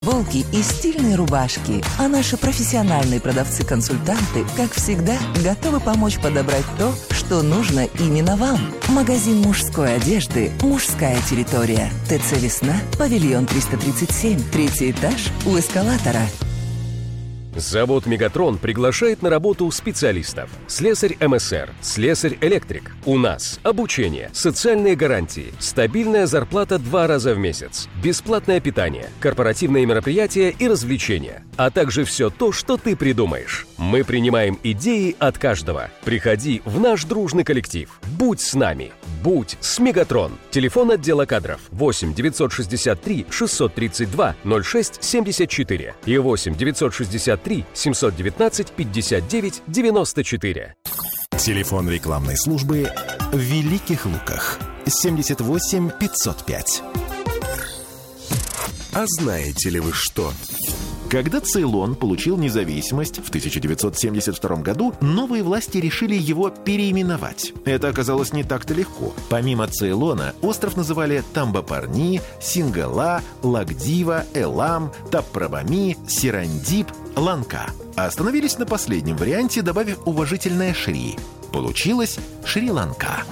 футболки и стильные рубашки. А наши профессиональные продавцы-консультанты, как всегда, готовы помочь подобрать то, что нужно именно вам. Магазин мужской одежды «Мужская территория». ТЦ «Весна», павильон 337, 3-й этаж, у эскалатора. Завод «Мегатрон» приглашает на работу специалистов. Слесарь МСР, слесарь-электрик. У нас обучение, социальные гарантии, стабильная зарплата 2 раза в месяц, бесплатное питание, корпоративные мероприятия и развлечения, а также все то, что ты придумаешь. Мы принимаем идеи от каждого. Приходи в наш дружный коллектив. Будь с нами. Будь с «Мегатрон». Телефон отдела кадров 8 963 632 06 74 и 8 963 719 59 94. Телефон рекламной службы в Великих Луках 78 505. А знаете ли вы что? Когда Цейлон получил независимость в 1972 году, новые власти решили его переименовать. Это оказалось не так-то легко. Помимо Цейлона, остров называли Тамбапарни, Сингала, Лакдива, Элам, Таппрабами, Сирандип, Ланка. А остановились на последнем варианте, добавив уважительное «Шри». Получилось Шри-Ланка.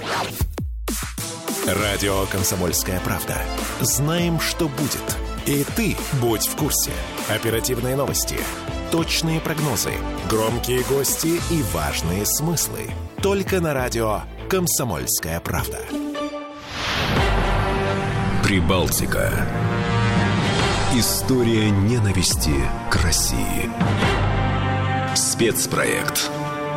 Радио «Комсомольская правда». Знаем, что будет. И ты будь в курсе. Оперативные новости, точные прогнозы, громкие гости и важные смыслы. Только на радио «Комсомольская правда». Прибалтика. История ненависти к России. Спецпроект.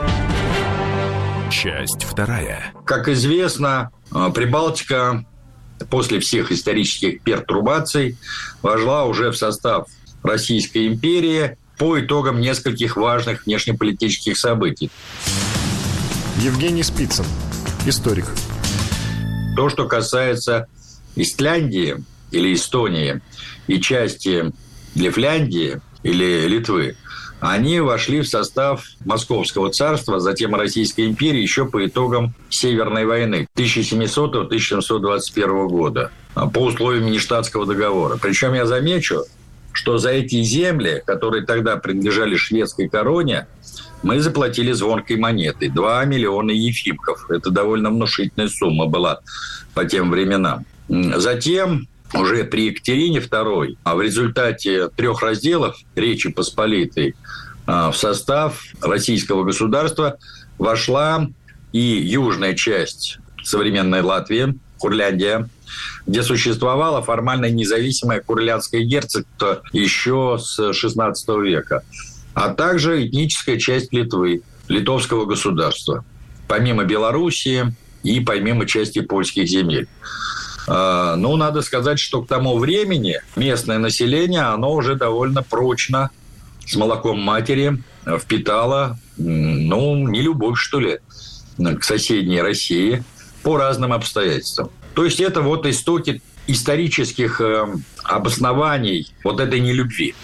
Часть 2. Как известно, Прибалтика после всех исторических пертурбаций вошла уже в состав Российской империи по итогам нескольких важных внешнеполитических событий. Евгений Спицын, историк. То, что касается Истляндии или Эстонии и части Лифляндии или Литвы, они вошли в состав Московского царства, затем Российской империи еще по итогам Северной войны 1700-1721 года по условиям Ништадтского договора. Причем я замечу, что за эти земли, которые тогда принадлежали шведской короне, мы заплатили звонкой монетой 2 миллиона ефимков. Это довольно внушительная сумма была по тем временам. Затем уже при Екатерине II, в результате 3 разделов Речи Посполитой в состав российского государства вошла и южная часть современной Латвии, Курляндия, где существовало формально независимое Курляндское герцогство еще с XVI века, а также этническая часть Литвы, литовского государства, помимо Белоруссии и помимо части польских земель. Ну, надо сказать, что к тому времени местное население, оно уже довольно прочно с молоком матери впитало, нелюбовь, что ли, к соседней России по разным обстоятельствам. То есть это вот истоки исторических обоснований вот этой нелюбви.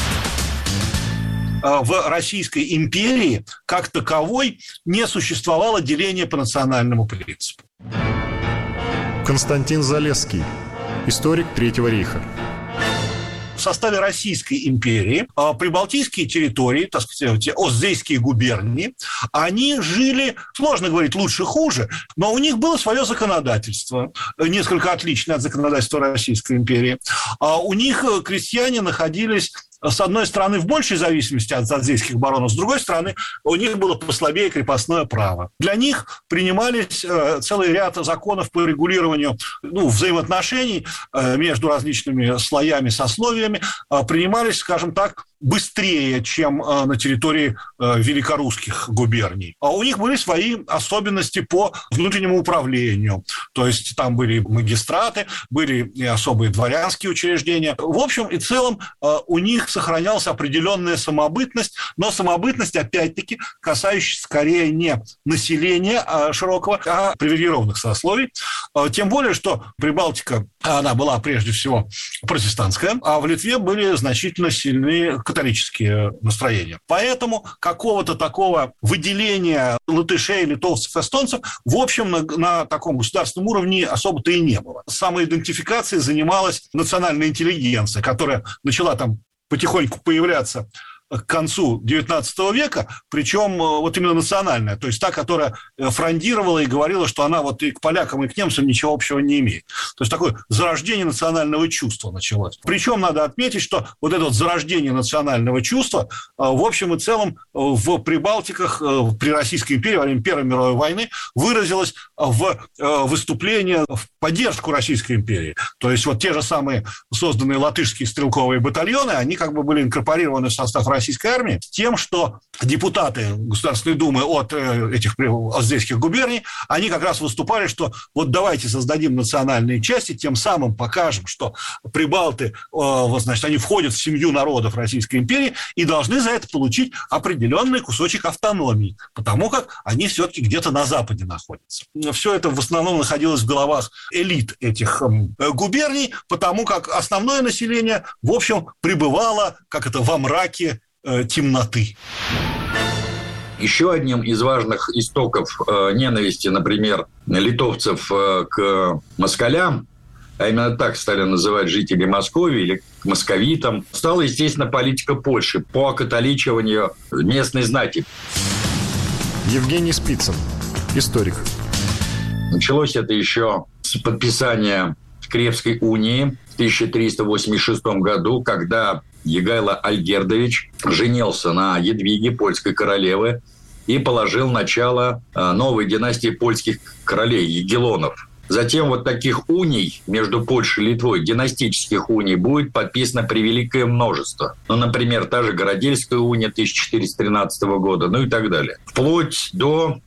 В Российской империи как таковой не существовало деления по национальному принципу. Константин Залесский, историк Третьего рейха. В составе Российской империи прибалтийские территории, так сказать, Оздейские губернии, они жили, сложно говорить лучше-хуже, но у них было свое законодательство, несколько отличное от законодательства Российской империи. У них крестьяне находились, с одной стороны, в большей зависимости от оздейских баронов, с другой стороны, у них было послабее крепостное право. Для них принимались целый ряд законов по регулированию взаимоотношений между различными слоями, сословиями, принимались, скажем так, быстрее, чем на территории великорусских губерний. А у них были свои особенности по внутреннему управлению. То есть там были магистраты, были и особые дворянские учреждения. В общем и целом у них сохранялась определенная самобытность, но самобытность, опять-таки, касающаяся скорее не населения широкого, а привилегированных сословий. Тем более, что Прибалтика, она была прежде всего протестантская, а в Литве были значительно сильные католические настроения. Поэтому какого-то такого выделения латышей, литовцев, эстонцев, в общем, на таком государственном уровне особо-то и не было. Самоидентификацией занималась национальная интеллигенция, которая начала там потихоньку появляться к концу XIX века, причем вот именно национальная, то есть та, которая фрондировала и говорила, что она вот и к полякам, и к немцам ничего общего не имеет. То есть такое зарождение национального чувства началось. Причем надо отметить, что вот это вот зарождение национального чувства в общем и целом в Прибалтиках при Российской империи во время Первой мировой войны выразилось в выступлении в поддержку Российской империи. То есть вот те же самые созданные латышские стрелковые батальоны, они как бы были инкорпорированы в состав российской армии с тем, что депутаты Государственной Думы от этих оздейских губерний, они как раз выступали, что вот давайте создадим национальные части, тем самым покажем, что прибалты, вот, значит, они входят в семью народов Российской империи и должны за это получить определенный кусочек автономии, потому как они все-таки где-то на Западе находятся. Все это в основном находилось в головах элит этих губерний, потому как основное население, в общем, пребывало, как это, во мраке темноты. Еще одним из важных истоков ненависти, например, литовцев к москалям, а именно так стали называть жителей Москвы или московитам, стала, естественно, политика Польши по окатоличиванию местной знати. Евгений Спицын, историк. Началось это еще с подписания Кревской унии в 1386 году, когда Егайло Альгердович женился на Едвиге, польской королевы, и положил начало новой династии польских королей, Егелонов. Затем вот таких уний между Польшей и Литвой, династических уний, будет подписано превеликое множество. Ну, например, та же Городельская уния 1413 года, ну и так далее. Вплоть до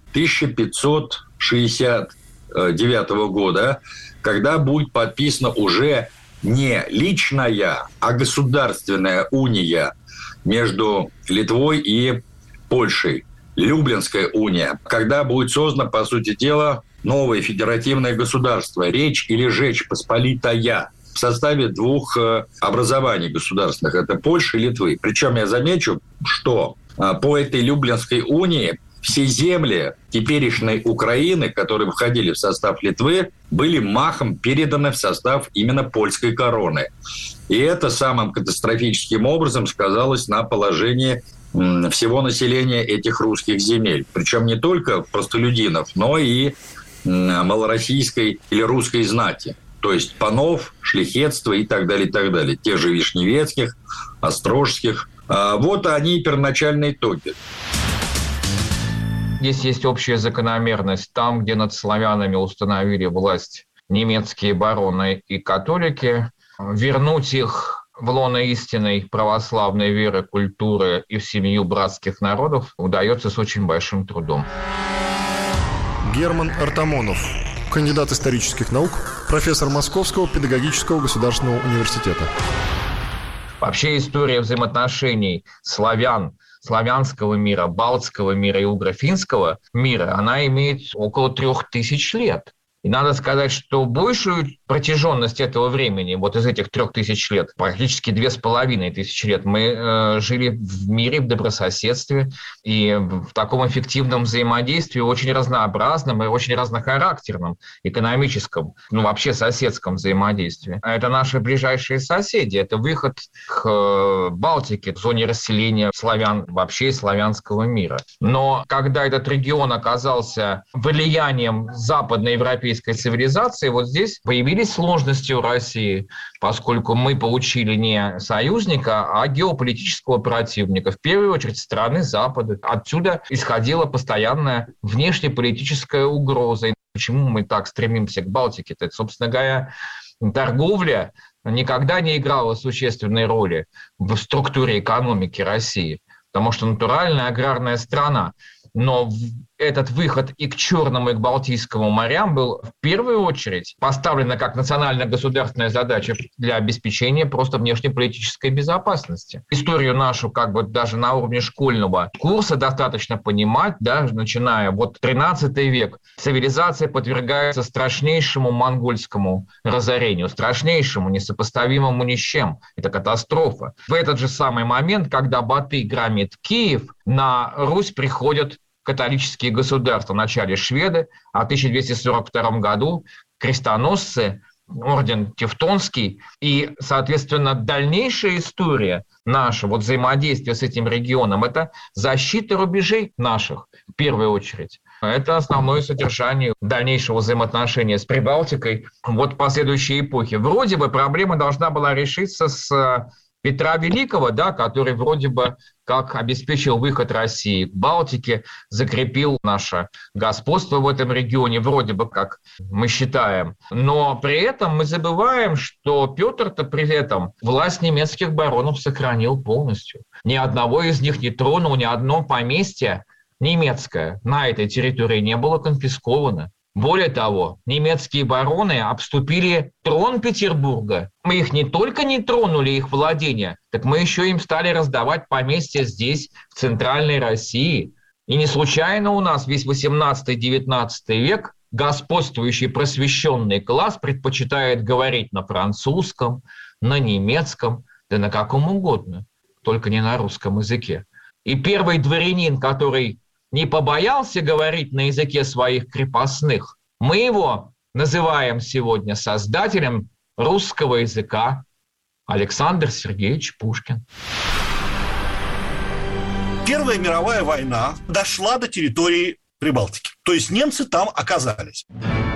1569 года, когда будет подписана уже не личная, а государственная уния между Литвой и Польшей, Люблинская уния, когда будет создано, по сути дела, новое федеративное государство, Речь или Жечь Посполитая, в составе двух образований государственных, это Польши и Литвы. Причем я замечу, что по этой Люблинской унии все земли теперешней Украины, которые входили в состав Литвы, были махом переданы в состав именно польской короны. И это самым катастрофическим образом сказалось на положении всего населения этих русских земель. Причем не только простолюдинов, но и малороссийской или русской знати. То есть панов, шляхетства и так далее, и так далее. Тех же Вишневецких, Острожских. Вот они первоначальные итоги. Здесь есть общая закономерность. Там, где над славянами установили власть немецкие бароны и католики, вернуть их в лоно истинной православной веры, культуры и в семью братских народов удается с очень большим трудом. Герман Артамонов, кандидат исторических наук, профессор Московского педагогического государственного университета. Вообще история взаимоотношений славян, славянского мира, балтского мира и угро-финского мира, она имеет около 3000 лет. И надо сказать, что большую протяженность этого времени, вот из этих 3000 лет, практически 2500 лет, мы жили в мире, в добрососедстве и в таком эффективном взаимодействии, очень разнообразном и очень разнохарактерном, экономическом, вообще соседском взаимодействии. Это наши ближайшие соседи, это выход к Балтике, к зоне расселения славян, вообще славянского мира. Но когда этот регион оказался влиянием западноевропейской цивилизации, вот здесь появились сложности у России, поскольку мы получили не союзника, а геополитического противника, в первую очередь страны Запада. Отсюда исходила постоянная внешнеполитическая угроза. Почему мы так стремимся к Балтике? Это, собственно говоря, торговля никогда не играла существенной роли в структуре экономики России, потому что натуральная аграрная страна. Но этот выход и к Черному, и к Балтийскому морям был в первую очередь поставлен как национально-государственная задача для обеспечения просто внешнеполитической безопасности. Историю нашу даже на уровне школьного курса достаточно понимать, начиная 13 век. Цивилизация подвергается страшнейшему монгольскому разорению, страшнейшему, несопоставимому ни с чем. Это катастрофа. В этот же самый момент, когда Батый громит Киев, на Русь приходят католические государства, вначале шведы, а в 1242 году крестоносцы орден Тевтонский. И, соответственно, дальнейшая история наша, вот взаимодействие с этим регионом, это защита рубежей наших, в первую очередь. Это основное содержание дальнейшего взаимоотношения с Прибалтикой вот в последующей эпохе. Вроде бы проблема должна была решиться с Петра Великого, да, который вроде бы как обеспечил выход России к Балтике, закрепил наше господство в этом регионе, вроде бы как мы считаем. Но при этом мы забываем, что Петр-то при этом власть немецких баронов сохранил полностью. Ни одного из них не тронул, ни одно поместье немецкое на этой территории не было конфисковано. Более того, немецкие бароны обступили трон Петербурга. Мы их не только не тронули, их владения, так мы еще им стали раздавать поместья здесь, в центральной России. И не случайно у нас весь 18-19 век господствующий просвещенный класс предпочитает говорить на французском, на немецком, да на каком угодно, только не на русском языке. И первый дворянин, который не побоялся говорить на языке своих крепостных, мы его называем сегодня создателем русского языка, Александр Сергеевич Пушкин. Первая мировая война дошла до территории Прибалтики. То есть немцы там оказались.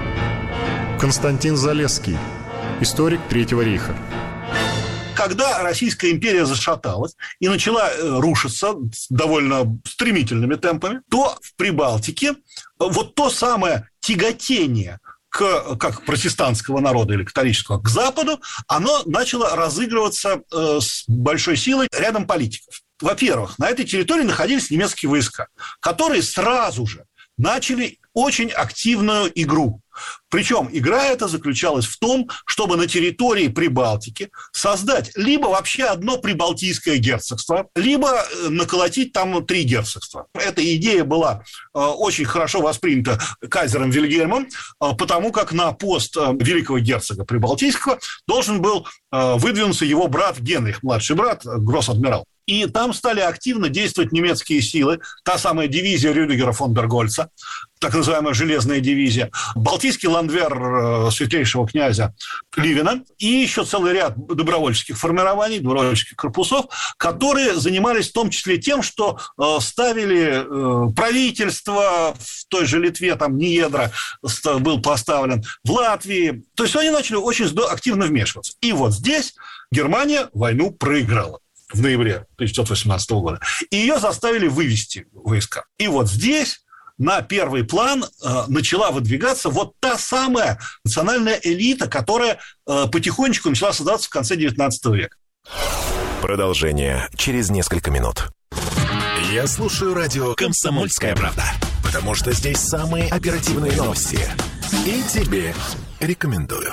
Константин Залесский, историк Третьего рейха. Когда Российская империя зашаталась и начала рушиться довольно стремительными темпами, то в Прибалтике вот то самое тяготение как протестантского народа или католического к Западу, оно начало разыгрываться с большой силой рядом политиков. Во-первых, на этой территории находились немецкие войска, которые сразу же начали очень активную игру. Причем игра эта заключалась в том, чтобы на территории Прибалтики создать либо вообще одно прибалтийское герцогство, либо наколотить там 3 герцогства. Эта идея была очень хорошо воспринята кайзером Вильгельмом, потому как на пост великого герцога Прибалтийского должен был выдвинуться его брат Генрих, младший брат, гросс-адмирал. И там стали активно действовать немецкие силы, та самая дивизия Рюдигера фон бер Гольца, так называемая железная дивизия, Балтийский ландвер светлейшего князя Ливена и еще целый ряд добровольческих формирований, добровольческих корпусов, которые занимались в том числе тем, что ставили правительство в той же Литве, там Ниедра был поставлен, в Латвии. То есть они начали очень активно вмешиваться. И вот здесь Германия войну проиграла в ноябре 1918 года. И ее заставили вывести войска. И вот здесь на первый план начала выдвигаться вот та самая национальная элита, которая потихонечку начала создаваться в конце XIX века. Продолжение через несколько минут. Я слушаю радио «Комсомольская правда», потому что здесь самые оперативные новости. И тебе рекомендую.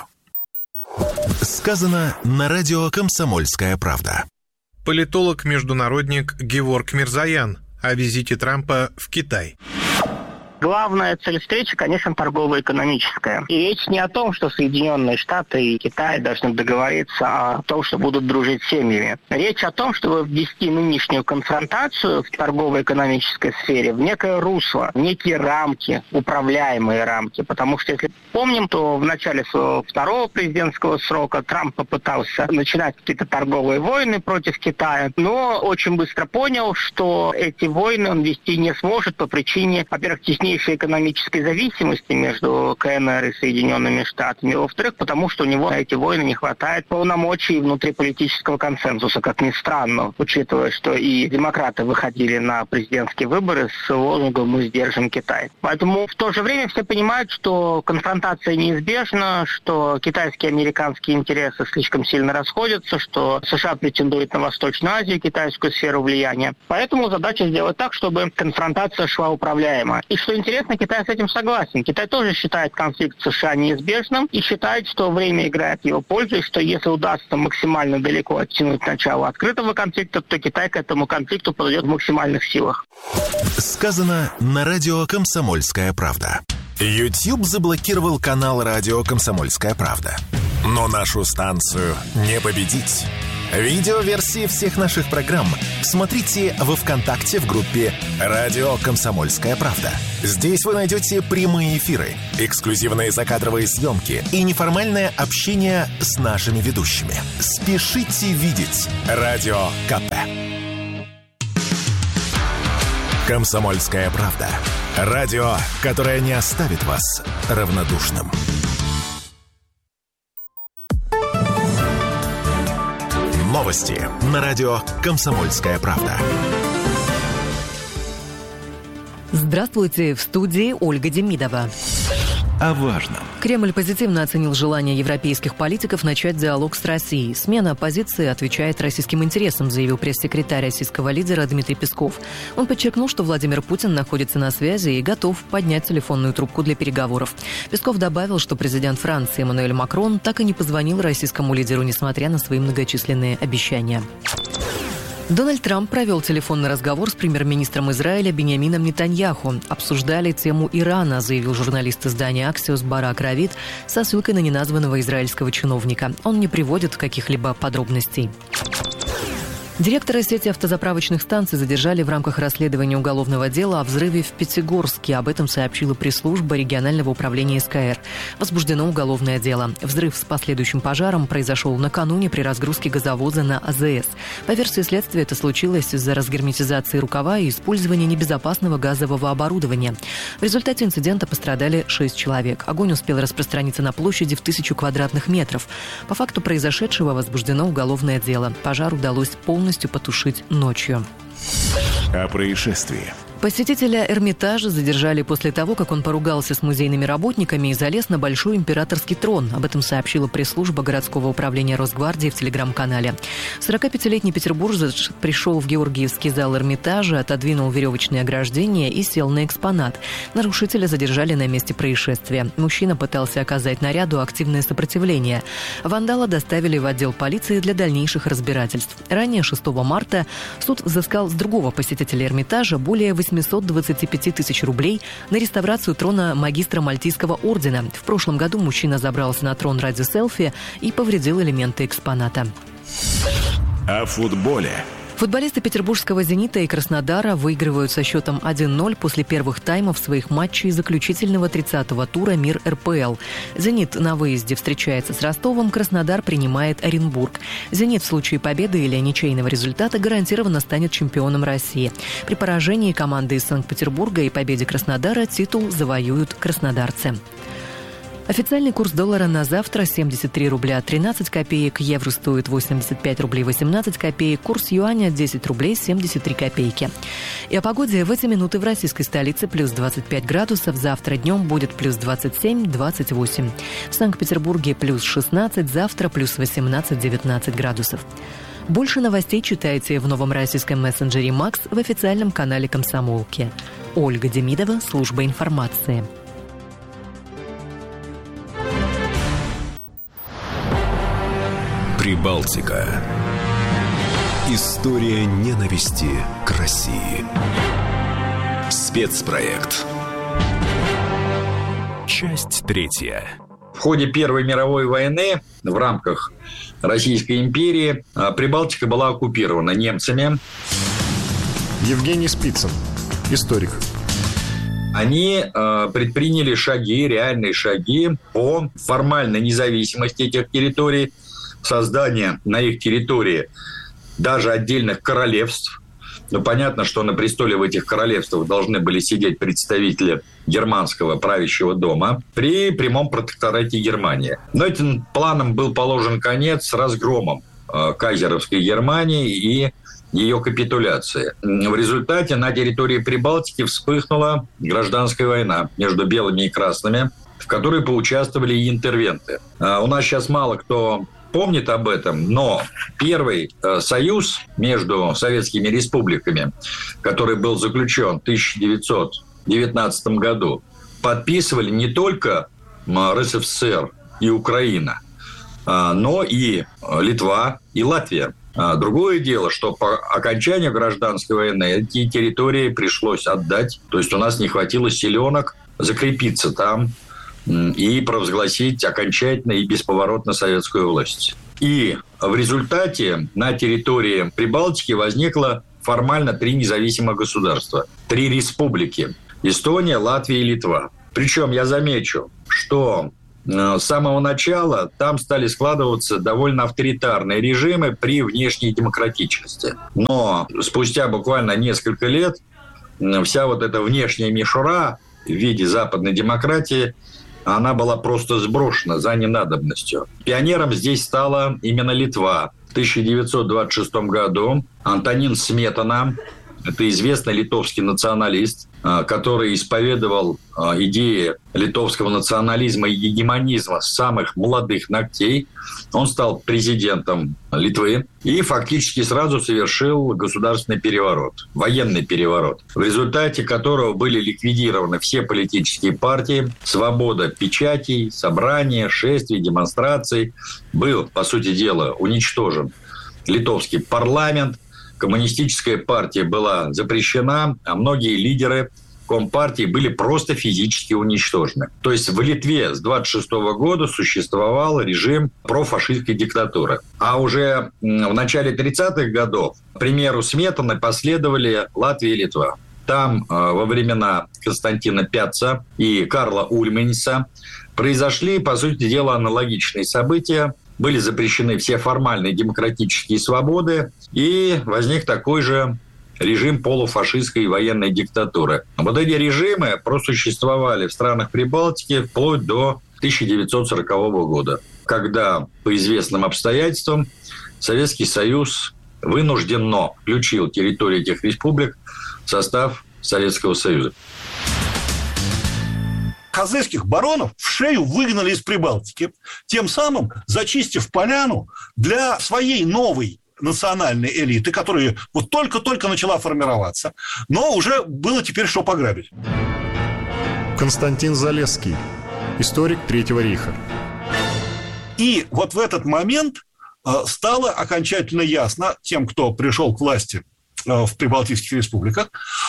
Сказано на радио «Комсомольская правда». Политолог-международник Геворг Мирзоян о визите Трампа в Китай. Главная цель встречи, конечно, торгово-экономическая. И речь не о том, что Соединенные Штаты и Китай должны договориться о том, что будут дружить с семьями. Речь о том, чтобы ввести нынешнюю конфронтацию в торгово-экономической сфере в некое русло, в некие рамки, управляемые рамки. Потому что, если помним, то в начале своего второго президентского срока Трамп попытался начинать какие-то торговые войны против Китая, но очень быстро понял, что эти войны он вести не сможет по причине, во-первых, теснейшей экономической зависимости между КНР и Соединенными Штатами. Во-вторых, потому что у него на эти войны не хватает полномочий и внутриполитического консенсуса, как ни странно, учитывая, что и демократы выходили на президентские выборы с лозунгом «Мы сдержим Китай». Поэтому в то же время все понимают, что конфронтация неизбежна, что китайские и американские интересы слишком сильно расходятся, что США претендует на Восточную Азию, китайскую сферу влияния. Поэтому задача сделать так, чтобы конфронтация шла управляемо. И что интересно, Китай с этим согласен. Китай тоже считает конфликт с США неизбежным и считает, что время играет в его пользу, и что если удастся максимально далеко оттянуть начало открытого конфликта, то Китай к этому конфликту подойдет в максимальных силах. Сказано на радио «Комсомольская правда». YouTube заблокировал канал радио «Комсомольская правда». Но нашу станцию не победить. Видеоверсии всех наших программ смотрите во ВКонтакте в группе «Радио Комсомольская правда». Здесь вы найдете прямые эфиры, эксклюзивные закадровые съемки и неформальное общение с нашими ведущими. Спешите видеть Радио КП. «Комсомольская правда». Радио, которое не оставит вас равнодушным. Новости на радио «Комсомольская правда». Здравствуйте, в студии Ольга Демидова. О важном. Кремль позитивно оценил желание европейских политиков начать диалог с Россией. Смена позиции отвечает российским интересам, заявил пресс-секретарь российского лидера Дмитрий Песков. Он подчеркнул, что Владимир Путин находится на связи и готов поднять телефонную трубку для переговоров. Песков добавил, что президент Франции Эммануэль Макрон так и не позвонил российскому лидеру, несмотря на свои многочисленные обещания. Дональд Трамп провел телефонный разговор с премьер-министром Израиля Биньямином Нетаньяху. Обсуждали тему Ирана, заявил журналист издания «Аксиос» Барак Равид со ссылкой на неназванного израильского чиновника. Он не приводит каких-либо подробностей. Директора сети автозаправочных станций задержали в рамках расследования уголовного дела о взрыве в Пятигорске. Об этом сообщила пресс-служба регионального управления СКР. Возбуждено уголовное дело. Взрыв с последующим пожаром произошел накануне при разгрузке газовоза на АЗС. По версии следствия, это случилось из-за разгерметизации рукава и использования небезопасного газового оборудования. В результате инцидента пострадали 6 человек. Огонь успел распространиться на площади в 1000 квадратных метров. По факту произошедшего возбуждено уголовное дело. Пожар удалось полностью потушить ночью. О происшествии. Посетителя Эрмитажа задержали после того, как он поругался с музейными работниками и залез на большой императорский трон. Об этом сообщила пресс-служба городского управления Росгвардии в телеграм-канале. 45-летний петербуржец пришел в Георгиевский зал Эрмитажа, отодвинул веревочное ограждение и сел на экспонат. Нарушителя задержали на месте происшествия. Мужчина пытался оказать наряду активное сопротивление. Вандала доставили в отдел полиции для дальнейших разбирательств. Ранее, 6 марта, суд взыскал с другого посетителя Эрмитажа более 825 тысяч рублей на реставрацию трона магистра Мальтийского ордена. В прошлом году мужчина забрался на трон ради селфи и повредил элементы экспоната. О футболе. Футболисты петербургского «Зенита» и Краснодара выигрывают со счетом 1-0 после первых таймов своих матчей заключительного 30-го тура «Мир РПЛ». «Зенит» на выезде встречается с Ростовом, Краснодар принимает Оренбург. «Зенит» в случае победы или ничейного результата гарантированно станет чемпионом России. При поражении команды из Санкт-Петербурга и победе Краснодара титул завоюют краснодарцы. Официальный курс доллара на завтра 73 рубля 13 копеек, евро стоит 85 рублей 18 копеек, курс юаня 10 рублей 73 копейки. И о погоде в эти минуты в российской столице плюс 25 градусов, завтра днем будет плюс 27-28. В Санкт-Петербурге плюс 16, завтра плюс 18-19 градусов. Больше новостей читайте в новом российском мессенджере «Макс» в официальном канале «Комсомолки». Ольга Демидова, служба информации. Прибалтика. История ненависти к России. Спецпроект. Часть 3. В ходе Первой мировой войны в рамках Российской империи Прибалтика была оккупирована немцами. Евгений Спицын, историк. Они предприняли шаги, реальные шаги по формальной независимости этих территорий, создание на их территории даже отдельных королевств. Но понятно, что на престоле в этих королевствах должны были сидеть представители германского правящего дома при прямом протекторате Германии. Но этим планам был положен конец с разгромом кайзеровской Германии и ее капитуляции. В результате на территории Прибалтики вспыхнула гражданская война между белыми и красными, в которой поучаствовали и интервенты. У нас сейчас мало кто помнит об этом, но первый союз между советскими республиками, который был заключен в 1919 году, подписывали не только РСФСР и Украина, но и Литва и Латвия. Другое дело, что по окончанию гражданской войны эти территории пришлось отдать, то есть у нас не хватило силенок закрепиться там и провозгласить окончательно и бесповоротно советскую власть. И в результате на территории Прибалтики возникло формально 3 независимых государства, 3 республики – Эстония, Латвия и Литва. Причем я замечу, что с самого начала там стали складываться довольно авторитарные режимы при внешней демократичности. Но спустя буквально несколько лет вся вот эта внешняя мишура в виде западной демократии, она была просто сброшена за ненадобностью. Пионером здесь стала именно Литва. В 1926 году Антонин Сметана, это известный литовский националист, который исповедовал идеи литовского национализма и гегемонизма с самых молодых ногтей. Он стал президентом Литвы и фактически сразу совершил государственный переворот, военный переворот, в результате которого были ликвидированы все политические партии, свобода печатей, собраний, шествий, демонстраций. Был, по сути дела, уничтожен литовский парламент, коммунистическая партия была запрещена, а многие лидеры Компартии были просто физически уничтожены. То есть в Литве с 1926 года существовал режим профашистской диктатуры. А уже в начале 30-х годов, к примеру Сметаны, последовали Латвия и Литва. Там во времена Константина Пятца и Карла Ульманиса произошли, по сути дела, аналогичные события. Были запрещены все формальные демократические свободы, и возник такой же режим полуфашистской военной диктатуры. Вот эти режимы просуществовали в странах Прибалтики вплоть до 1940 года, когда по известным обстоятельствам Советский Союз вынужденно включил территорию этих республик в состав Советского Союза. Хозяйских баронов в шею выгнали из Прибалтики, тем самым зачистив поляну для своей новой национальной элиты, которая вот только-только начала формироваться, но уже было теперь что пограбить. Константин Залесский, историк Третьего рейха. И вот в этот момент стало окончательно ясно тем, кто пришел к власти в Прибалтийских республиках,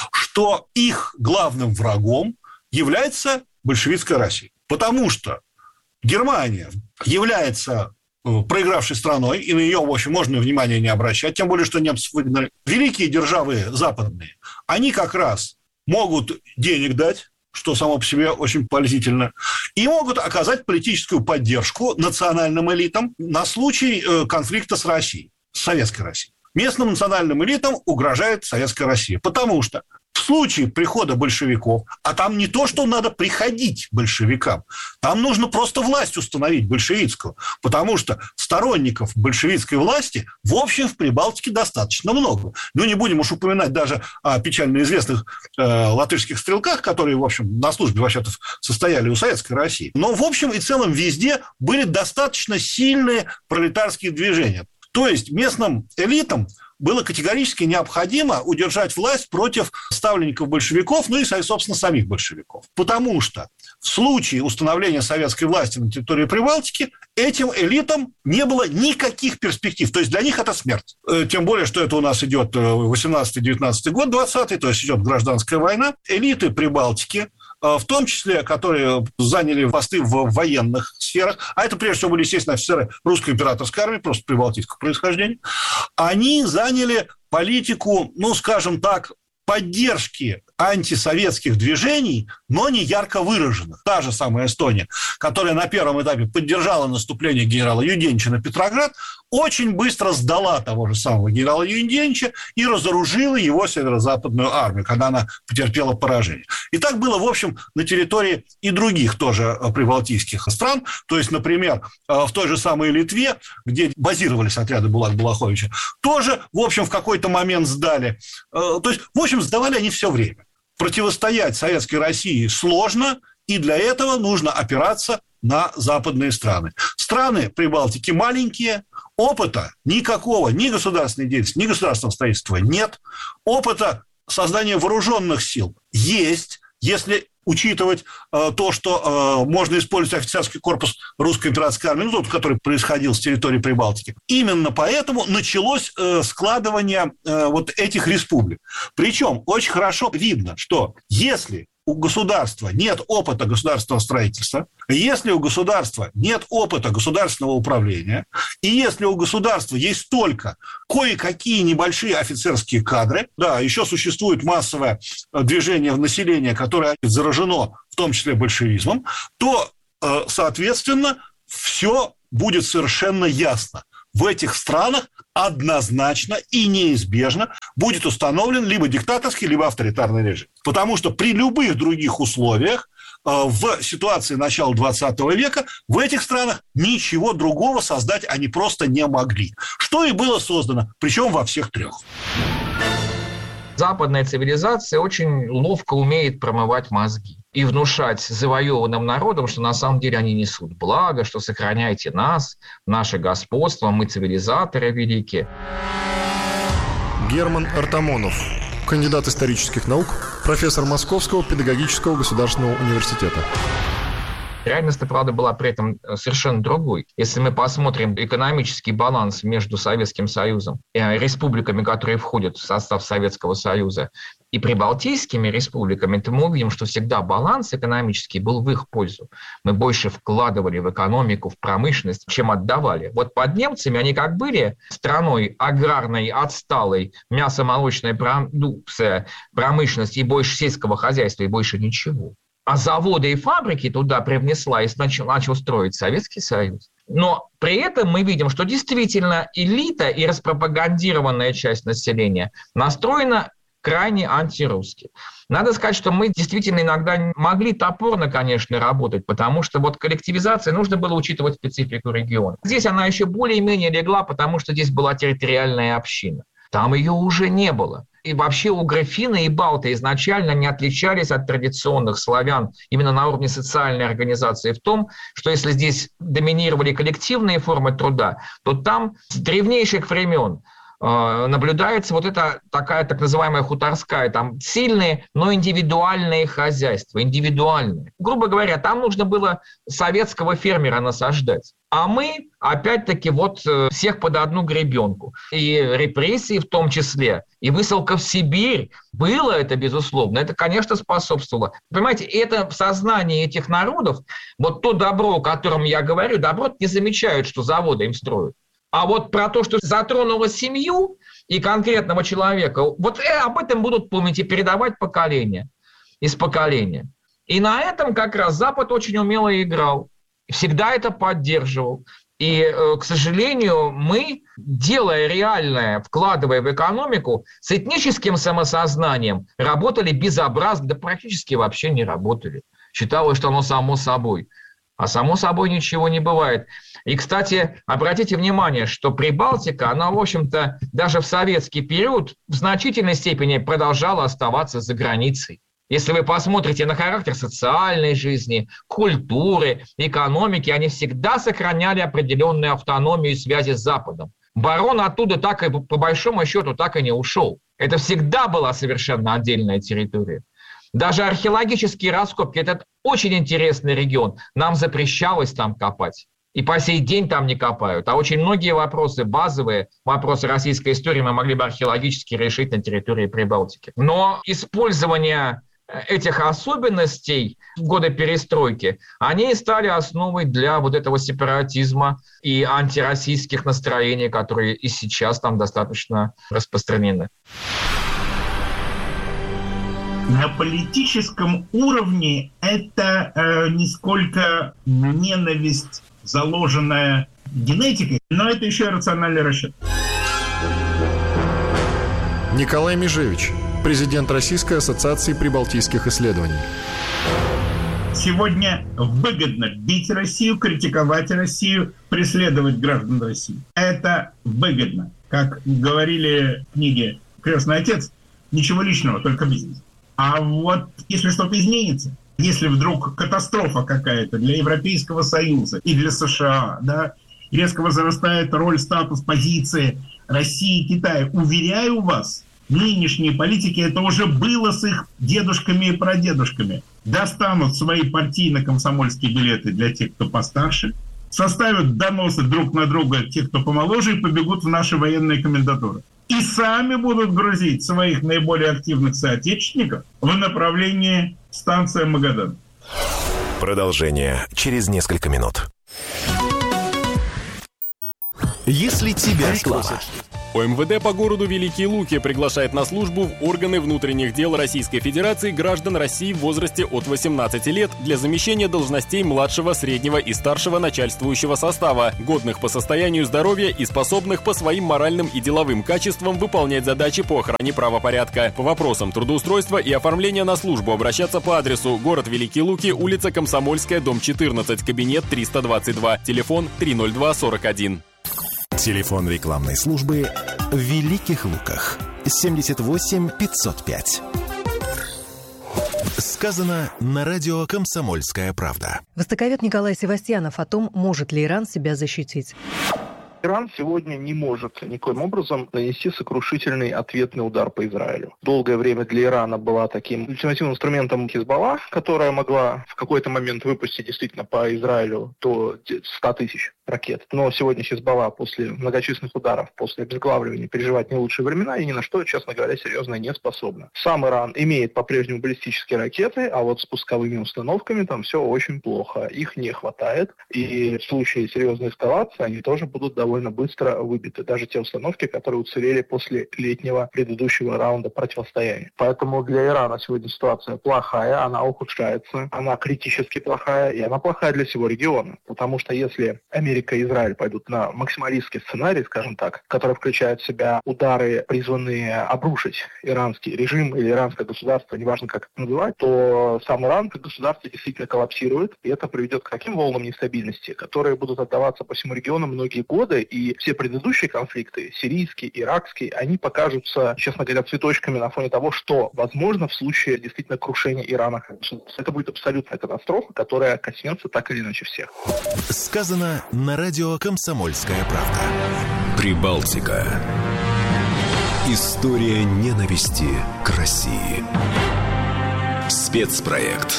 что их главным врагом является большевистская Россия. Потому что Германия является проигравшей страной, и на ее, в общем, можно внимания не обращать, тем более, что немцев выгнали. Великие державы западные, они как раз могут денег дать, что само по себе очень поразительно, и могут оказать политическую поддержку национальным элитам на случай конфликта с Россией, с Советской Россией. Местным национальным элитам угрожает Советская Россия, потому что в случае прихода большевиков, а там не то, что надо приходить большевикам, там нужно просто власть установить большевистскую, потому что сторонников большевистской власти, в общем, в Прибалтике достаточно много. Ну, не будем уж упоминать даже о печально известных латышских стрелках, которые, в общем, на службе вообще-то состояли у Советской России. Но, в общем и целом, везде были достаточно сильные пролетарские движения. То есть местным элитам было категорически необходимо удержать власть против ставленников большевиков, ну и, собственно, самих большевиков. Потому что в случае установления советской власти на территории Прибалтики этим элитам не было никаких перспектив. То есть для них это смерть. Тем более, что это у нас идет 18-19 год, 20-й, то есть идет гражданская война. Элиты Прибалтики, в том числе, которые заняли посты в военных сферах, а это, прежде всего, были, естественно, офицеры русской императорской армии, просто прибалтийского происхождения, они заняли политику, ну, скажем так, поддержки антисоветских движений, но не ярко выраженных. Та же самая Эстония, которая на первом этапе поддержала наступление генерала Юденича на Петроград, очень быстро сдала того же самого генерала Юденича и разоружила его северо-западную армию, когда она потерпела поражение. И так было, в общем, на территории и других тоже прибалтийских стран. То есть, например, в той же самой Литве, где базировались отряды Булат-Балаховича, тоже, в общем, в какой-то момент сдали. То есть, в общем, сдавали они все время. Противостоять Советской России сложно, и для этого нужно опираться на западные страны. Страны Прибалтики маленькие, опыта никакого, ни государственной деятельности, ни государственного строительства нет. Опыта создания вооруженных сил есть, если учитывать то, что можно использовать офицерский корпус русской императорской армии, ну, тот, который происходил с территории Прибалтики. Именно поэтому началось складывание вот этих республик. Причем очень хорошо видно, что если у государства нет опыта государственного строительства, если у государства нет опыта государственного управления, и если у государства есть только кое-какие небольшие офицерские кадры, да, еще существует массовое движение в населении, которое заражено в том числе большевизмом, то, соответственно, все будет совершенно ясно. В этих странах однозначно и неизбежно будет установлен либо диктаторский, либо авторитарный режим. Потому что при любых других условиях в ситуации начала 20 века в этих странах ничего другого создать они просто не могли. Что и было создано, причем во всех трех. Западная цивилизация очень ловко умеет промывать мозги и внушать завоеванным народам, что на самом деле они несут благо, что сохраняйте нас, наше господство, мы цивилизаторы великие. Герман Артамонов, кандидат исторических наук, профессор Московского педагогического государственного университета. Реальность, правда, была при этом совершенно другой. Если мы посмотрим экономический баланс между Советским Союзом и республиками, которые входят в состав Советского Союза, и прибалтийскими республиками, то мы увидим, что всегда баланс экономический был в их пользу. Мы больше вкладывали в экономику, в промышленность, чем отдавали. Вот под немцами они как были страной аграрной, отсталой, мясомолочной промышленности и больше сельского хозяйства, и больше ничего. А заводы и фабрики туда привнесла и начал строить Советский Союз. Но при этом мы видим, что действительно элита и распропагандированная часть населения настроена крайне антирусски. Надо сказать, что мы действительно иногда могли топорно, конечно, работать, потому что вот коллективизация нужно было учитывать специфику региона. Здесь она еще более-менее легла, потому что здесь была территориальная община. Там ее уже не было. И вообще угрофины и балты изначально не отличались от традиционных славян именно на уровне социальной организации в том, что если здесь доминировали коллективные формы труда, то там с древнейших времен наблюдается вот эта такая так называемая хуторская, там сильные, но индивидуальные хозяйства, индивидуальные. Грубо говоря, там нужно было советского фермера насаждать. А мы, опять-таки, вот всех под одну гребенку. И репрессии в том числе, и высылка в Сибирь. Было это, безусловно. Это, конечно, способствовало. Понимаете, это в сознании этих народов, вот то добро, о котором я говорю, добро не замечают, что заводы им строят. А вот про то, что затронуло семью и конкретного человека, вот об этом будут помнить и передавать поколение из поколения. И на этом как раз Запад очень умело играл. Всегда это поддерживал. И, к сожалению, мы, делая реальное, вкладывая в экономику, с этническим самосознанием работали безобразно, да практически вообще не работали. Считалось, что оно само собой. А само собой ничего не бывает. И, кстати, обратите внимание, что Прибалтика, она, в общем-то, даже в советский период в значительной степени продолжала оставаться за границей. Если вы посмотрите на характер социальной жизни, культуры, экономики, они всегда сохраняли определенную автономию и связи с Западом. Барон оттуда так и, по большому счету, так и не ушел. Это всегда была совершенно отдельная территория. Даже археологические раскопки – это очень интересный регион. Нам запрещалось там копать. И по сей день там не копают. А очень многие вопросы, базовые вопросы российской истории мы могли бы археологически решить на территории Прибалтики. Но использование этих особенностей в годы перестройки, они стали основой для вот этого сепаратизма и антироссийских настроений, которые и сейчас там достаточно распространены. На политическом уровне это не сколько ненависть, заложенная генетикой, но это еще и рациональный расчет. Николай Межевич, президент Российской ассоциации прибалтийских исследований. Сегодня выгодно бить Россию, критиковать Россию, преследовать граждан России. Это выгодно. Как говорили в книге «Крестный отец», ничего личного, только бизнес. А вот если что-то изменится, если вдруг катастрофа какая-то для Европейского Союза и для США, да, резко возрастает роль, статус, позиции России и Китая, уверяю вас, нынешние политики, это уже было с их дедушками и прадедушками, достанут свои партийно-комсомольские билеты для тех, кто постарше, составят доносы друг на друга тех, кто помоложе, и побегут в наши военные комендатуры. и сами будут грузить своих наиболее активных соотечественников в направлении станции Магадан. Продолжение через несколько минут. Если тебя слушать. ОМВД по городу Великие Луки приглашает на службу в органы внутренних дел Российской Федерации граждан России в возрасте от 18 лет для замещения должностей младшего, среднего и старшего начальствующего состава, годных по состоянию здоровья и способных по своим моральным и деловым качествам выполнять задачи по охране правопорядка. По вопросам трудоустройства и оформления на службу обращаться по адресу: город Великие Луки, улица Комсомольская, дом 14, кабинет 322, телефон 30241. Телефон рекламной службы в Великих Луках 78 505. Сказано на радио «Комсомольская правда». Востоковед Николай Севастьянов о том, может ли Иран себя защитить. Иран сегодня не может никоим образом нанести сокрушительный ответный удар по Израилю. Долгое время для Ирана была таким ультимативным инструментом Хизбалла, которая могла в какой-то момент выпустить действительно по Израилю до 100 тысяч ракет. Но сегодня Хизбалла после многочисленных ударов, после обезглавливания переживает не лучшие времена и ни на что, честно говоря, серьезно не способна. Сам Иран имеет по-прежнему баллистические ракеты, а вот с пусковыми установками там все очень плохо. Их не хватает, и в случае серьезной эскалации они тоже будут довольно быстро выбиты. Даже те установки, которые уцелели после летнего предыдущего раунда противостояния. Поэтому для Ирана сегодня ситуация плохая, она ухудшается, она критически плохая, и она плохая для всего региона. Потому что если Америка и Израиль пойдут на максималистский сценарий, скажем так, который включает в себя удары, призванные обрушить иранский режим или иранское государство, неважно как это называть, то сам Иран как государство действительно коллапсирует, и это приведет к таким волнам нестабильности, которые будут отдаваться по всему региону многие годы, и все предыдущие конфликты, сирийский, иракский, они покажутся, честно говоря, цветочками на фоне того, что возможно в случае действительно крушения Ирана. Это будет абсолютная катастрофа, которая коснется так или иначе всех. Сказано на радио «Комсомольская правда». Прибалтика. История ненависти к России. Спецпроект.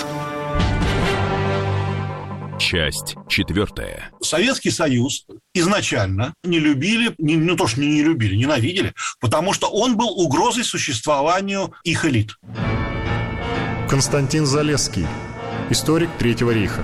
Часть 4. Советский Союз изначально не любили, ненавидели, потому что он был угрозой существованию их элит. Константин Залесский, историк Третьего рейха.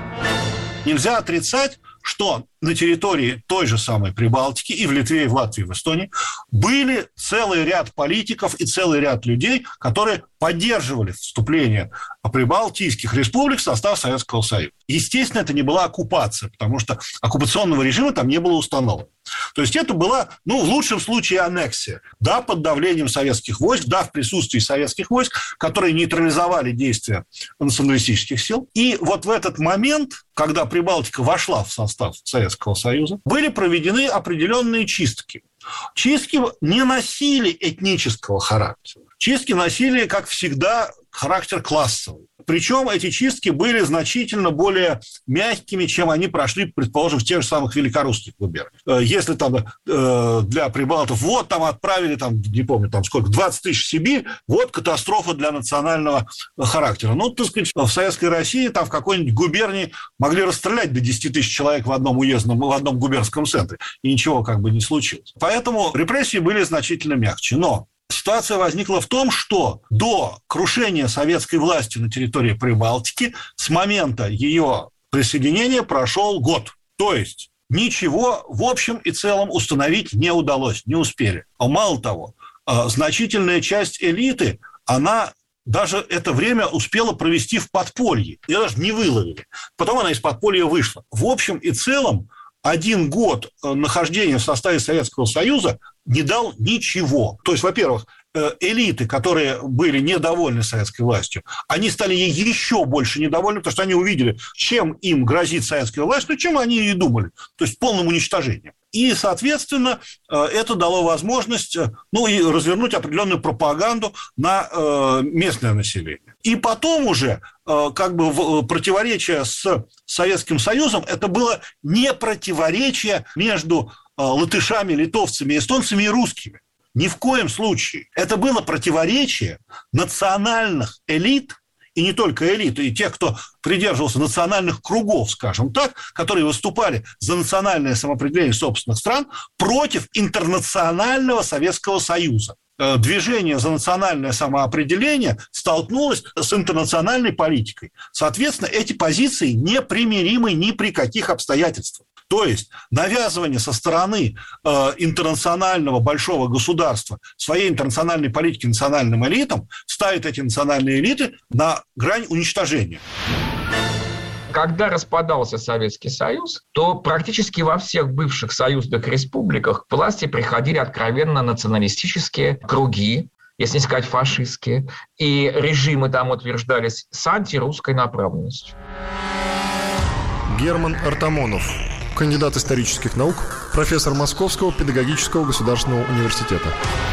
Нельзя отрицать, что на территории той же самой Прибалтики и в Литве, и в Латвии, и в Эстонии были целый ряд политиков и целый ряд людей, которые поддерживали вступление прибалтийских республик в состав Советского Союза. Естественно, это не была оккупация, потому что оккупационного режима там не было установлено. То есть это была, в лучшем случае, аннексия. Да, под давлением советских войск, да, в присутствии советских войск, которые нейтрализовали действия националистических сил. И вот в этот момент, когда Прибалтика вошла в состав Советского Союза, были проведены определенные чистки. Чистки не носили этнического характера. Чистки носили, как всегда, характер классовый. Причем эти чистки были значительно более мягкими, чем они прошли, предположим, в тех же самых великорусских губерниях. Если там для прибалтов отправили, не помню, 20 тысяч в Сибирь, катастрофа для национального характера. Так сказать, в Советской России в какой-нибудь губернии могли расстрелять до 10 тысяч человек в одном губернском центре, и ничего не случилось. Поэтому репрессии были значительно мягче. Но ситуация возникла в том, что до крушения советской власти на территории Прибалтики с момента ее присоединения прошел год. То есть ничего в общем и целом установить не удалось, не успели. А мало того, значительная часть элиты, она даже это время успела провести в подполье. Ее даже не выловили. Потом она из подполья вышла. В общем и целом 1 год нахождения в составе Советского Союза не дал ничего. То есть, во-первых, элиты, которые были недовольны советской властью, они стали ей еще больше недовольны, потому что они увидели, чем им грозит советская власть, чем они и думали, то есть полным уничтожением. И, соответственно, это дало возможность развернуть определенную пропаганду на местное население. И потом уже противоречие с Советским Союзом, это было не противоречие между латышами, литовцами, эстонцами и русскими. Ни в коем случае. Это было противоречие национальных элит и не только элиты, и тех, кто придерживался национальных кругов, скажем так, которые выступали за национальное самоопределение собственных стран против интернационального Советского Союза. Движение за национальное самоопределение столкнулось с интернациональной политикой. Соответственно, эти позиции непримиримы ни при каких обстоятельствах. То есть навязывание со стороны интернационального большого государства своей интернациональной политики национальным элитам ставит эти национальные элиты на грань уничтожения. Когда распадался Советский Союз, то практически во всех бывших союзных республиках к власти приходили откровенно националистические круги, если не сказать фашистские, и режимы там утверждались с антирусской направленностью. Герман Артамонов, кандидат исторических наук, профессор Московского педагогического государственного университета.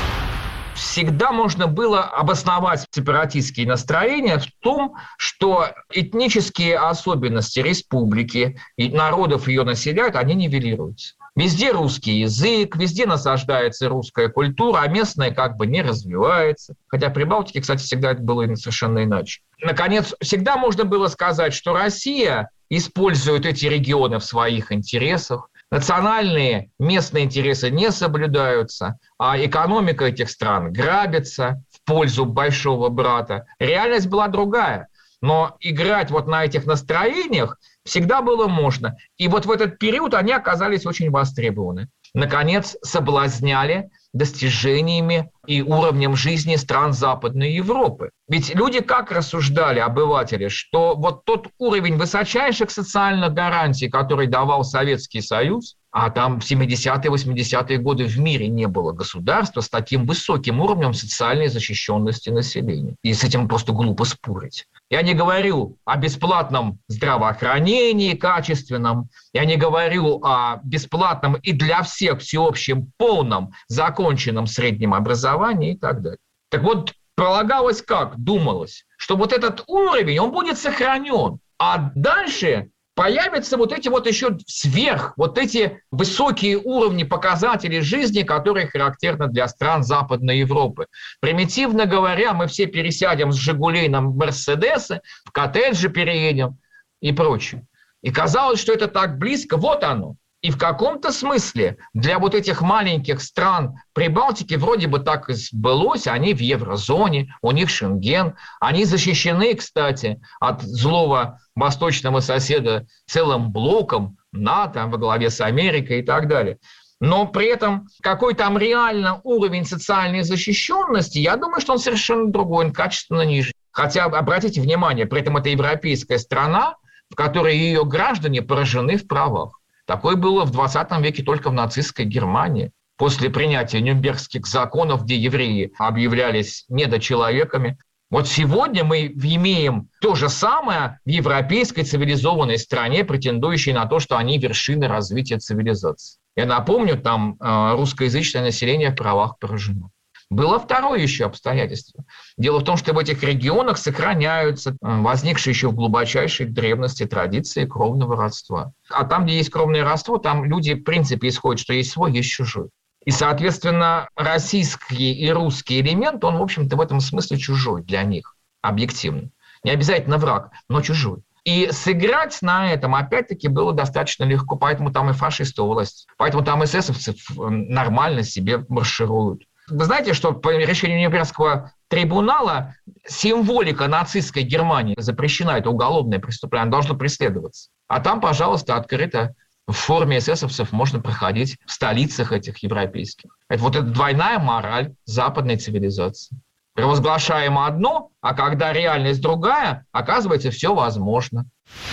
Всегда можно было обосновать сепаратистские настроения в том, что этнические особенности республики и народов ее населяют, они нивелируются. Везде русский язык, везде насаждается русская культура, а местная как бы не развивается. Хотя при Балтике, кстати, всегда это было совершенно иначе. Наконец, всегда можно было сказать, что Россия использует эти регионы в своих интересах. Национальные местные интересы не соблюдаются, а экономика этих стран грабится в пользу большого брата. Реальность была другая. Но играть вот на этих настроениях всегда было можно. И вот в этот период они оказались очень востребованы. Наконец, соблазняли достижениями и уровнем жизни стран Западной Европы. Ведь люди как рассуждали, обыватели, что вот тот уровень высочайших социальных гарантий, который давал Советский Союз, а там в 70-е, 80-е годы в мире не было государства с таким высоким уровнем социальной защищенности населения. И с этим просто глупо спорить. Я не говорю о бесплатном здравоохранении качественном, я не говорю о бесплатном и для всех всеобщем полном законченном среднем образовании и так далее. Так вот, пролагалось как? Думалось, что вот этот уровень, он будет сохранен, а дальше появятся вот эти вот еще сверх, вот эти высокие уровни показателей жизни, которые характерны для стран Западной Европы. Примитивно говоря, мы все пересядем с «Жигулей» на «Мерседесы», в коттеджи переедем и прочее. И казалось, что это так близко, вот оно. И в каком-то смысле для вот этих маленьких стран Прибалтики вроде бы так и сбылось, они в еврозоне, у них Шенген, они защищены, кстати, от злого восточного соседа целым блоком НАТО во главе с Америкой и так далее. Но при этом какой там реально уровень социальной защищенности, я думаю, что он совершенно другой, он качественно ниже. Хотя, обратите внимание, при этом это европейская страна, в которой ее граждане поражены в правах. Такое было в 20 веке только в нацистской Германии. После принятия Нюрнбергских законов, где евреи объявлялись недочеловеками. Вот сегодня мы имеем то же самое в европейской цивилизованной стране, претендующей на то, что они вершины развития цивилизации. Я напомню, там русскоязычное население в правах поражено. Было второе еще обстоятельство. Дело в том, что в этих регионах сохраняются возникшие еще в глубочайшей древности традиции кровного родства. А там, где есть кровное родство, там люди, в принципе, исходят, что есть свой, есть чужой. И, соответственно, российский и русский элемент, он, в общем-то, в этом смысле чужой для них, объективно. Не обязательно враг, но чужой. И сыграть на этом, опять-таки, было достаточно легко, поэтому там и фашисты у власти. Поэтому там эсэсовцы нормально себе маршируют. Вы знаете, что по решению Нюрнбергского трибунала символика нацистской Германии запрещена, это уголовное преступление, оно должно преследоваться. А там, пожалуйста, открыто в форме эсэсовцев можно проходить в столицах этих европейских. Это вот эта двойная мораль западной цивилизации. Провозглашаем одно, а когда реальность другая, оказывается, все возможно.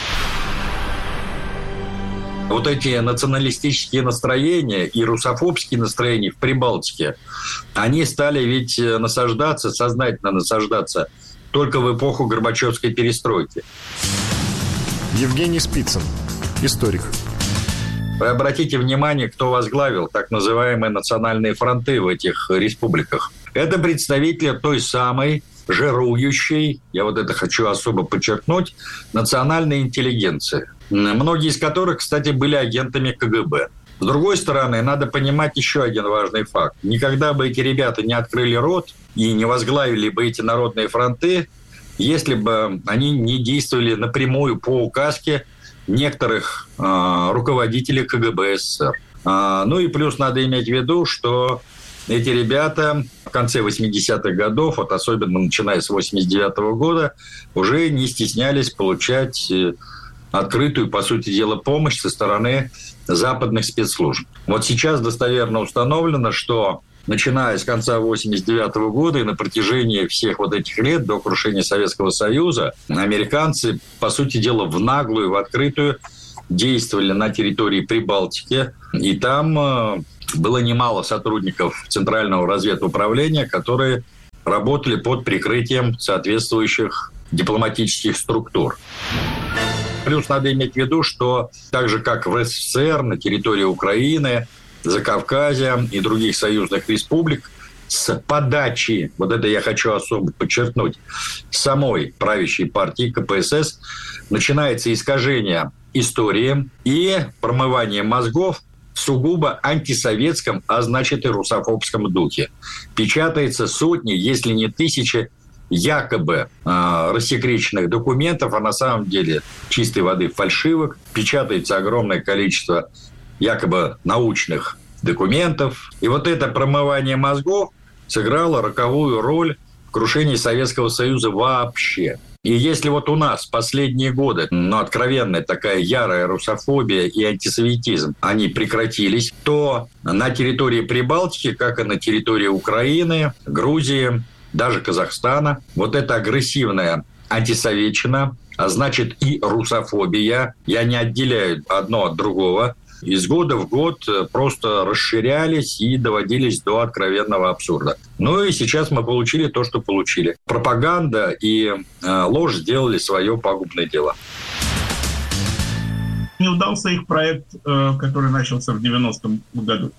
Вот эти националистические настроения и русофобские настроения в Прибалтике, они стали ведь насаждаться, сознательно насаждаться только в эпоху Горбачевской перестройки. Евгений Спицын, историк. Вы обратите внимание, кто возглавил так называемые национальные фронты в этих республиках. Это представители той самой жирующей, я вот это хочу особо подчеркнуть, национальной интеллигенции. Многие из которых, кстати, были агентами КГБ. С другой стороны, надо понимать еще один важный факт. Никогда бы эти ребята не открыли рот и не возглавили бы эти народные фронты, если бы они не действовали напрямую по указке некоторых руководителей КГБ СССР. Ну и плюс надо иметь в виду, что эти ребята в конце 80-х годов, вот особенно начиная с 89-го года, уже не стеснялись получать открытую, по сути дела, помощь со стороны западных спецслужб. Вот сейчас достоверно установлено, что начиная с конца 89-го года и на протяжении всех вот этих лет до крушения Советского Союза американцы, по сути дела, в наглую, в открытую действовали на территории Прибалтики. И там было немало сотрудников Центрального разведуправления, которые работали под прикрытием соответствующих дипломатических структур. Плюс надо иметь в виду, что так же, как в СССР, на территории Украины, Закавказья и других союзных республик, с подачи, вот это я хочу особо подчеркнуть, самой правящей партии КПСС начинается искажение истории и промывание мозгов в сугубо антисоветском, а значит и русофобском духе. Печатается сотни, если не тысячи, якобы рассекреченных документов, а на самом деле чистой воды фальшивок. Печатается огромное количество якобы научных документов. И вот это промывание мозгов сыграло роковую роль в крушении Советского Союза вообще. И если вот у нас последние годы, откровенная такая ярая русофобия и антисоветизм, они прекратились, то на территории Прибалтики, как и на территории Украины, Грузии, даже Казахстана, вот эта агрессивная антисоветчина, а значит и русофобия, я не отделяю одно от другого, из года в год просто расширялись и доводились до откровенного абсурда. Ну и сейчас мы получили то, что получили. Пропаганда и ложь сделали свое пагубное дело. Не удался их проект, который начался в 90-м году.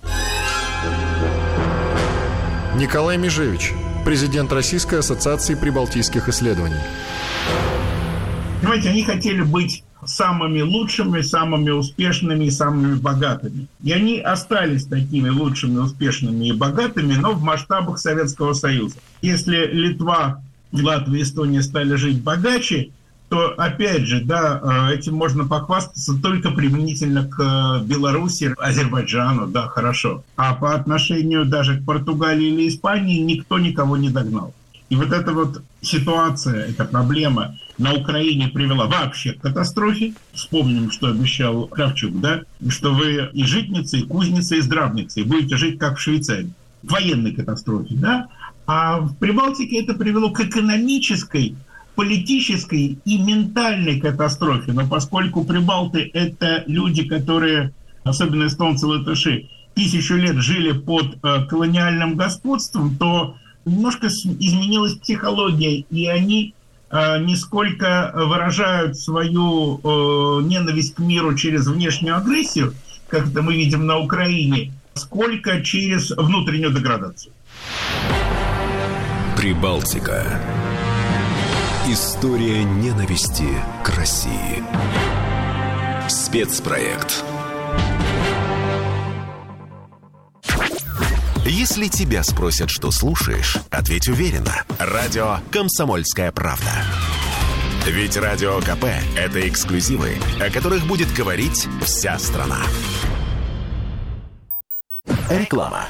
Николай Межевич, президент Российской ассоциации прибалтийских исследований. Понимаете, они хотели быть самыми лучшими, самыми успешными и самыми богатыми. И они остались такими лучшими, успешными и богатыми, но в масштабах Советского Союза. Если Литва, Латвия и Эстония стали жить богаче, то, опять же, да, этим можно похвастаться только применительно к Беларуси, Азербайджану, да, хорошо. А по отношению даже к Португалии или Испании никто никого не догнал. И вот эта вот ситуация, эта проблема на Украине привела вообще к катастрофе. Вспомним, что обещал Кравчук, да, что вы и житницы, и кузницы, и здравницы, и будете жить как в Швейцарии. В военной катастрофе, да. А в Прибалтике это привело к экономической, политической и ментальной катастрофе. Но поскольку прибалты – это люди, которые, особенно эстонцы, латыши, 1000 лет жили под колониальным господством, то немножко изменилась психология, и они не сколько выражают свою ненависть к миру через внешнюю агрессию, как это мы видим на Украине, сколько через внутреннюю деградацию. Прибалтика. История ненависти к России. Спецпроект. Если тебя спросят, что слушаешь, ответь уверенно. Радио «Комсомольская правда». Ведь Радио КП – это эксклюзивы, о которых будет говорить вся страна. Реклама.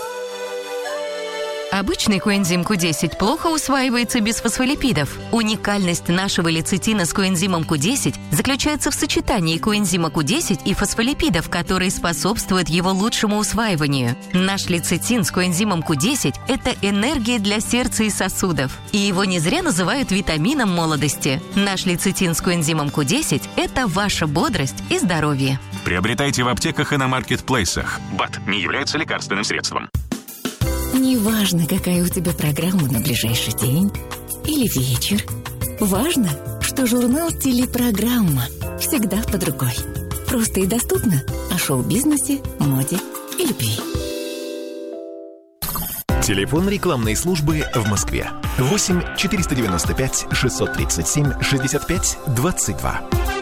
Обычный коэнзим Q10 плохо усваивается без фосфолипидов. Уникальность нашего лецитина с коэнзимом Q10 заключается в сочетании коэнзима Q10 и фосфолипидов, которые способствуют его лучшему усваиванию. Наш лецитин с коэнзимом Q10 – это энергия для сердца и сосудов. И его не зря называют витамином молодости. Наш лецитин с коэнзимом Q10 – это ваша бодрость и здоровье. Приобретайте в аптеках и на маркетплейсах. БАД не является лекарственным средством. Неважно, какая у тебя программа на ближайший день или вечер. Важно, что журнал «Телепрограмма» всегда под рукой. Просто и доступно о шоу-бизнесе, моде и любви. Телефон рекламной службы в Москве. 8 495 637 65 22.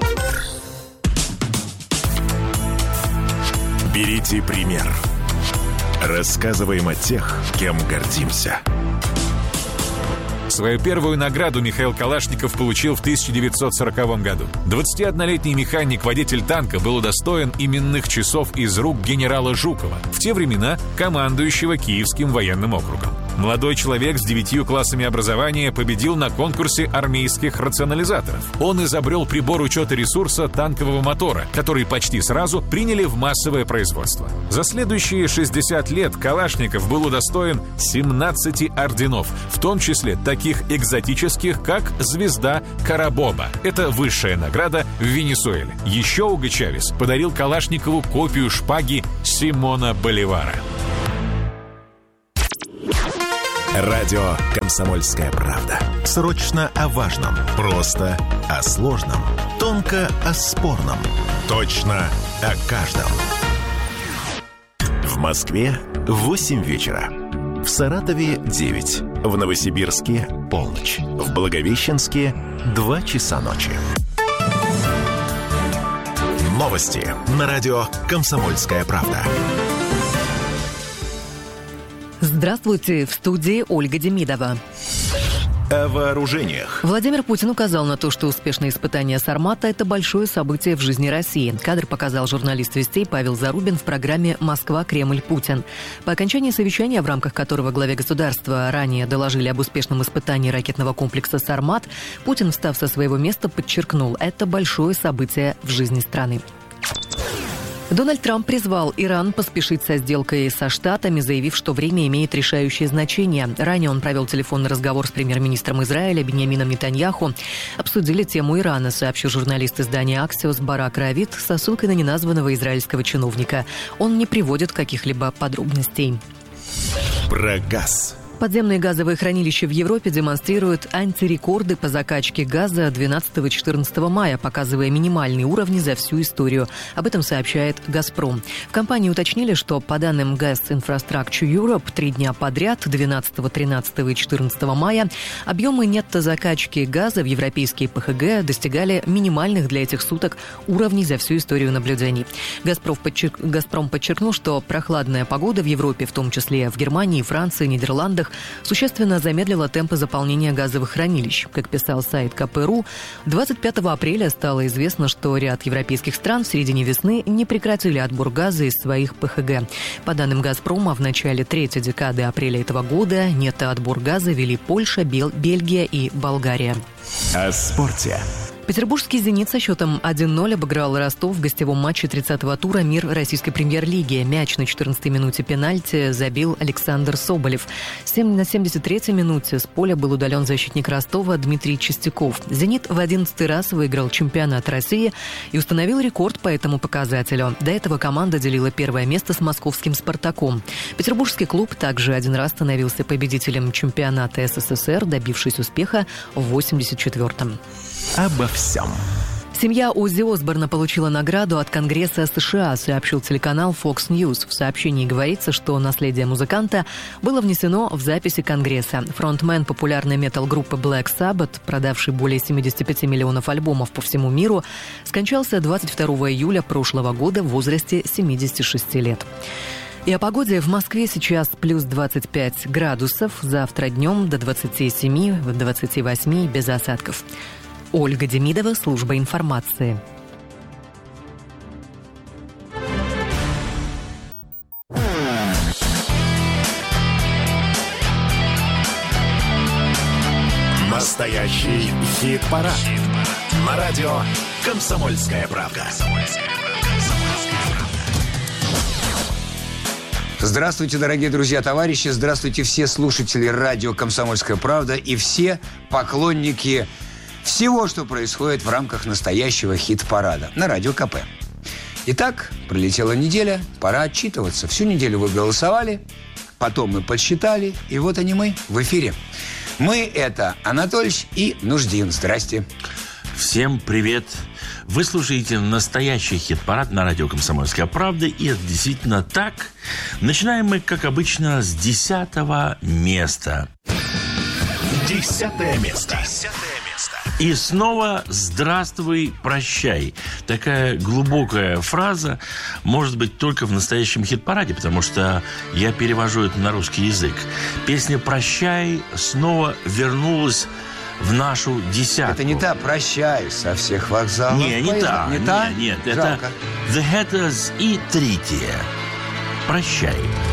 Берите пример. Рассказываем о тех, кем гордимся. Свою первую награду Михаил Калашников получил в 1940 году. 21-летний механик-водитель танка был удостоен именных часов из рук генерала Жукова, в те времена командующего Киевским военным округом. Молодой человек с 9 классами образования победил на конкурсе армейских рационализаторов. Он изобрел прибор учета ресурса танкового мотора, который почти сразу приняли в массовое производство. За следующие 60 лет Калашников был удостоен 17 орденов, в том числе таких экзотических, как «Звезда Карабоба». Это высшая награда в Венесуэле. Еще Уго Чавес подарил Калашникову копию шпаги Симона Боливара. Радио «Комсомольская правда». Срочно о важном. Просто о сложном. Тонко о спорном. Точно о каждом. В Москве 8 вечера. В Саратове 9. В Новосибирске полночь. В Благовещенске 2 часа ночи. Новости на радио «Комсомольская правда». Здравствуйте, в студии Ольга Демидова. О вооружениях. Владимир Путин указал на то, что успешное испытание «Сармата» – это большое событие в жизни России. Кадр показал журналист «Вестей» Павел Зарубин в программе «Москва, Кремль, Путин». По окончании совещания, в рамках которого главе государства ранее доложили об успешном испытании ракетного комплекса «Сармат», Путин, встав со своего места, подчеркнул – это большое событие в жизни страны. Дональд Трамп призвал Иран поспешить со сделкой со Штатами, заявив, что время имеет решающее значение. Ранее он провел телефонный разговор с премьер-министром Израиля Биньямином Нетаньяху. Обсудили тему Ирана, сообщил журналист издания «Аксиос» Барак Равид со ссылкой на неназванного израильского чиновника. Он не приводит каких-либо подробностей. Про газ. Подземные газовые хранилища в Европе демонстрируют антирекорды по закачке газа 12-14 мая, показывая минимальные уровни за всю историю. Об этом сообщает «Газпром». В компании уточнили, что по данным Gas Infrastructure Europe 3 дня подряд, 12, 13 и 14 мая, объемы нетто-закачки газа в европейские ПХГ достигали минимальных для этих суток уровней за всю историю наблюдений. «Газпром» подчеркнул, что прохладная погода в Европе, в том числе в Германии, Франции, Нидерландах, существенно замедлила темпы заполнения газовых хранилищ. Как писал сайт КП.ру, 25 апреля стало известно, что ряд европейских стран в середине весны не прекратили отбор газа из своих ПХГ. По данным «Газпрома», в начале третьей декады апреля этого года нетто-отбор газа вели Польша, Бельгия и Болгария. О спорте. Петербургский «Зенит» со счетом 1-0 обыграл Ростов в гостевом матче 30-го тура «Мир российской премьер-лиги». Мяч на 14-й минуте пенальти забил Александр Соболев. На 73-й минуте с поля был удален защитник Ростова Дмитрий Чистяков. «Зенит» в 11-й раз выиграл чемпионат России и установил рекорд по этому показателю. До этого команда делила первое место с московским «Спартаком». Петербургский клуб также один раз становился победителем чемпионата СССР, добившись успеха в 1984-м. Обо всем. Семья Оззи Осборна получила награду от Конгресса США, сообщил телеканал Fox News. В сообщении говорится, что наследие музыканта было внесено в записи Конгресса. Фронтмен популярной метал-группы Black Sabbath, продавший более 75 миллионов альбомов по всему миру, скончался 22 июля прошлого года в возрасте 76 лет. И о погоде. В Москве сейчас плюс 25 градусов, завтра днем до 27, 28 без осадков. Ольга Демидова, служба информации. Настоящий хит-парад. На радио «Комсомольская правда». Здравствуйте, дорогие друзья, товарищи. Здравствуйте все слушатели радио «Комсомольская правда» и все поклонники всего, что происходит в рамках настоящего хит-парада на радио КП. Итак, пролетела неделя, пора отчитываться. Всю неделю вы голосовали, потом мы подсчитали, и вот они мы в эфире. Мы – это Анатольевич и Нуждин. Здрасте. Всем привет. Вы слушаете настоящий хит-парад на радио «Комсомольская правда», и это действительно так. Начинаем мы, как обычно, с 10-го места. 10-е место. 10-е место. И снова «Здравствуй, прощай». Такая глубокая фраза может быть только в настоящем хит-параде, потому что я перевожу это на русский язык. Песня «Прощай» снова вернулась в нашу десятку. Это не та «Прощай» со всех вокзалов. Не та. Не та? Нет, Жалко. это The Hatters и третья. «Прощай».